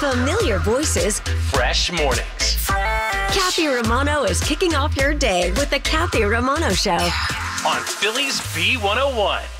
Familiar voices, Fresh mornings. Kathy Romano is kicking off your day with the Kathy Romano Show On Phillies B101.